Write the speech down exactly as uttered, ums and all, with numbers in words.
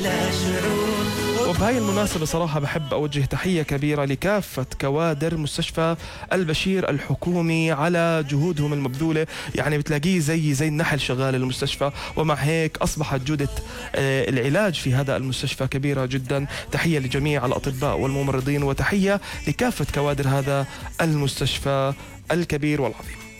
أحلى شعور. وبهاي المناسبة صراحة بحب أوجه تحية كبيرة لكافة كوادر مستشفى البشير الحكومي على جهودهم المبذولة. يعني بتلاقيه زي زي النحل شغال المستشفى، ومع هيك أصبحت جودة آه العلاج في هذا المستشفى كبيرة جدا. تحية لجميع الأطباء والممرضين، وتحية لكافة كوادر هذا المستشفى الكبير والعظيم.